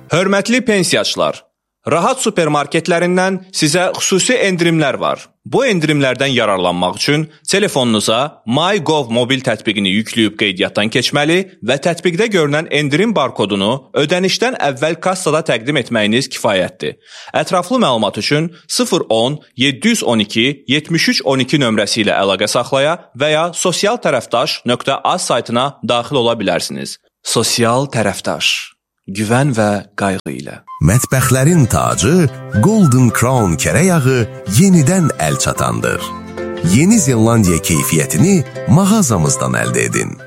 Hörmətli pensiyaçılar, Rahat supermarketlərindən sizə xüsusi endirimlər var. Bu endirimlərdən yararlanmaq üçün telefonunuza MyGov mobil tətbiqini yükləyib qeydiyyatdan keçməli və tətbiqdə görünən endirim barkodunu ödənişdən əvvəl kassada təqdim etməyiniz kifayətdir. Ətraflı məlumat üçün 010 712 73 12 nömrəsi ilə əlaqə saxlaya və ya sosialtərəfdaş.az saytına daxil ola bilərsiniz. Sosial tərəfdaş. Güvən və qayğı ilə. Mətbəxlərin tacı Golden Crown kərə yağı yenidən əl çatandır. Yeni Zelandiya keyfiyyətini mağazamızdan əldə edin.